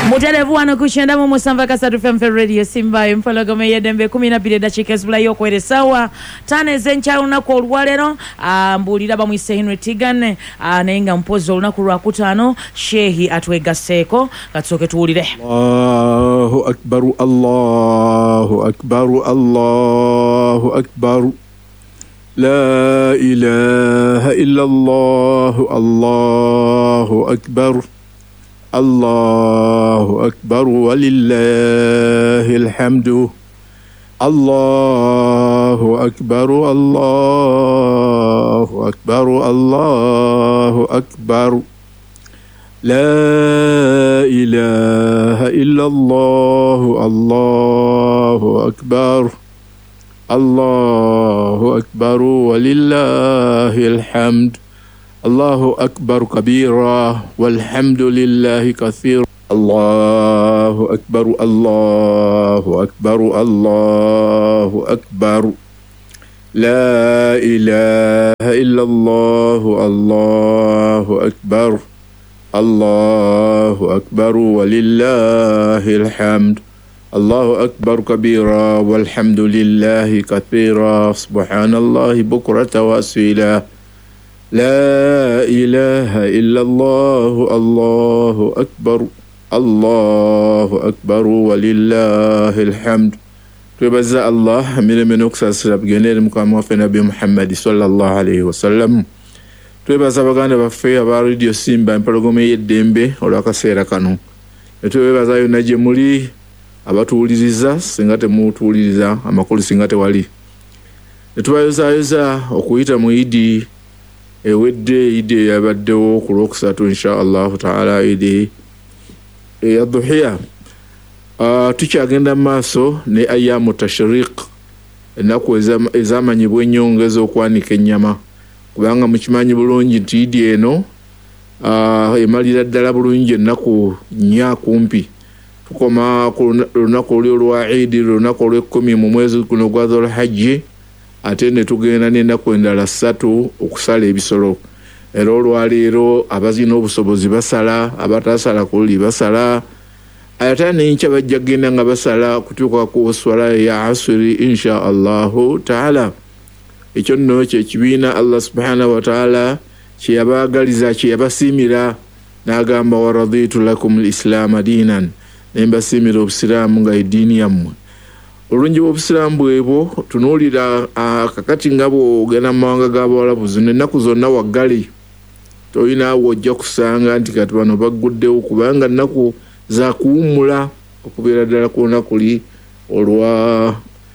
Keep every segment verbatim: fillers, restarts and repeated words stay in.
Mutelevu wano kushenda mu Musamba Kasatu F M Radio Simba empologome yedembe kumi na bbiri dakika ezibula yokwere sawa tane zencha lunaku olwalero ambulira bamwise Henry Tigane anenga mpozo lunaku lwa kutaano shehi atwegaseko katsoke tuwulire. Allahu akbar Allahu akbar Allahu akbar la ilaha illa Allah Allahu akbar الله أكبر ولله الحمد الله أكبر الله أكبر الله أكبر لا إله إلا الله الله أكبر الله أكبر ولله الحمد الله أكبر كبيرا والحمد لله كثيرا الله أكبر الله أكبر الله أكبر لا إله إلا الله الله أكبر الله أكبر ولله الحمد الله أكبر كبيرا والحمد لله كثيرا سبحان الله بكرة وأصيلا لا إله إلا الله الله أكبر الله أكبر ولله الحمد. تبزا الله من من أكثر سبب جنير مقام في نبي محمد صلى الله عليه وسلم. تبزا بغانا بفيا بارديو سيمبا مبرغومي يدمبي ولا كسيرا كانو. تبزا ينجي مولي abatuuliriza singate mutuuliriza amakulu singate wali. Tubayoza yoza okuyita mu idi ewedde ide yabaddewo ku lwokusatu insha Allah taala ide eyadhuhiya. Uh, tukyagenda maaso ne ayyamu tashriq ennaku ezamanyibwa ennyongezo okwanika ennyama kubanga mukimanyi bulungi nti idi eno uh, emalira ddala bulungi ennaku nnya kumpi tukoma ku lunaku olwa idi lunaku olw'ekkumi mu mwezi guno gwa Dhul Hajji ate ne tugenda n'ennaku endala ssatu okusala ebisolo. Era olwaleero abazina obusobozi basala, abatasala kuli basala, ate n'enkya bajja genda nga basala kutuuka ku swala ya asri insha Allahu taala. Ekyo nno kyekibiina Allah subhanahu wa taala kye yabaagaliza, kye yabasiimira n'agamba wa raditu lakum al-islaama diinan, ne mbasiimira obusiraamu nga eddiini yammwe. Olungi bw'obusiraamu bwebo tunuulira kakati nga bw'ogenda mu mawanga g'Abawarabu zino ennaku zonna waggale tolina wojja kusanga nti kati bano bagguddewo kubanga nnaku za kuwummula okubeera ddala ku lunaku li olwa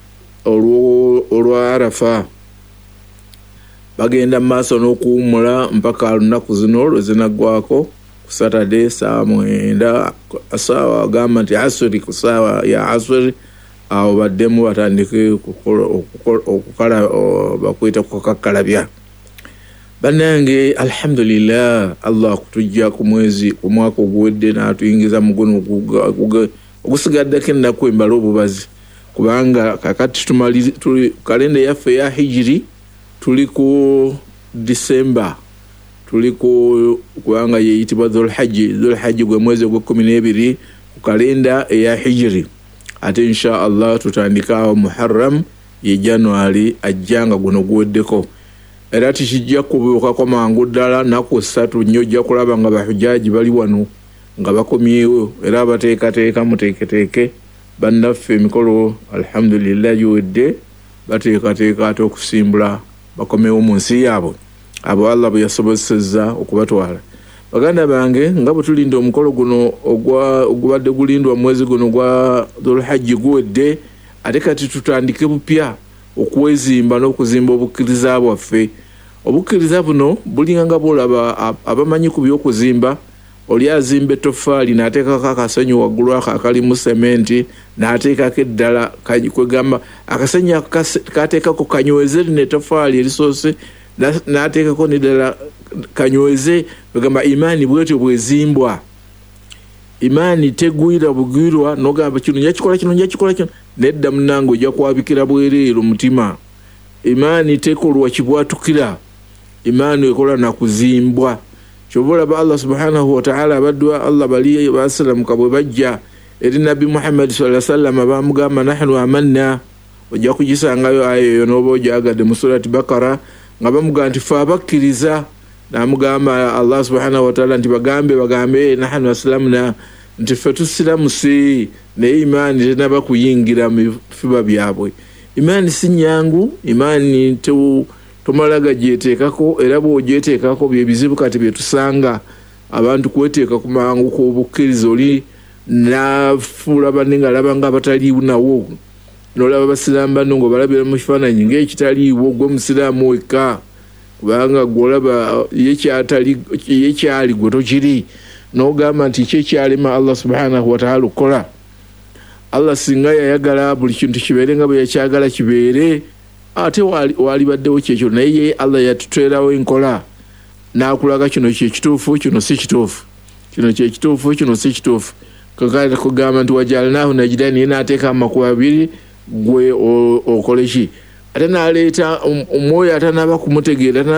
olwa Arafa. Bagenda mu maaso n'okuwummula mpaka lunaku zino lwe zinaggwako ku Saturday saa mwenda saawa agamba nti asiri ku saawa ya asiri awo baddemu batandike okukala bakwita kukakalabya. Bannange alhamdulillah Allah kutujja ku mwezi ku mwaka oguwedde n'atuyingiza mu guno ogusigaddeko ennaku embala obubazi kubanga kakati tumali tuli kalenda yaffe ya hijiri tuli ku December tuli ku kubanga yeyitibwa Dhul Hajji. Dhul Hajji gwe mwezi ogw'ekkumi n'ebiri ku kalenda eya hijiri. Ate insha Allah tutandika Muharram ye January ajjanga guno guweddeko. Era tikijja kubuuka kwa mangu ddala naku ssatu nnyo ojja kulaba nga bahujaji bali wano nga bakomyewo era bateekateeka muteeketeeke bannaffe emikolo alhamdulillah giwedde bateekateeka ate okusimbula bakomewo mu nsi yaabwe abo Allah bwe yasobozesezza okubatwala. Baganda bange nga bwe tulinda omukolo guno ogubadde gulindwa mwezi guno gwa Dhul Hajji guwedde ate kati tutandike bupya okwezimba n'okuzimba obukkiriza bwaffe. Obukkiriza buno bulinga nga bwolaba abamanyi ku by'okuzimba oli azimba ettoffaali n'ateekako akasenyu waggulu ako akalimu sementi n'ateekako eddala kwegamba akasenyu kateekako kanyweze lino ettoffaali erisoose n'ateekako n'eddala kanyweze kwegamba imaani bwetyo bwezimbwa. Imaani tegwira bugwirwa nogamba kino njakikola kino njakikola kino nedda munange ojja kwabikira bwereero mutima. Imaani tekolwa kibwatukira, imaani ekola na kuzimbwa. chobola ba Allah subhanahu wa ta'ala badwa Allah bali basalam kabwe bajja eri nabi Muhammad sallallahu alaihi wasallam bamugamba nahnu amanna ojja kugisangayo ayo nobo ojagade mu surati Bakara nga bamugamba nti fa bakkiriza namugamba Allah subhanahu wa ta'ala nti bagambe bagambe nahnu aslamna nti fe tusilamusi ne imani tenaba kuyingira mu fiba byabwe. Imani sinyangu, imani tu tomalaga jetekako era bo jetekako bye bizibu kati bye tusanga abantu kweteka ku mangu ko bukkirizo li na fula baninga labanga batali nawo nolaba basilamba ngo balabira mu kifaananyi ng'ekitaliiwo gwe musiraamu wekka kubanga gwolaba yekyatali yekyali gwe tokiri n'ogamba nti kyekyalema Allah subhanahu wa ta'ala okukola. Allah singa yayagala buli kintu kibeere nga bwe yakyagala kibeere ate wali baddewo kyekyo naye Allah yatutwerawo enkola n'akulaga kino kyekituufu kino si kituufu kino kyekituufu kino si kituufu kakati kugamba nti wajalnahu najdani yena ateeka amakubo abiri gwe okole ki ate n'aleeta omwoyo atanaba kumutegeera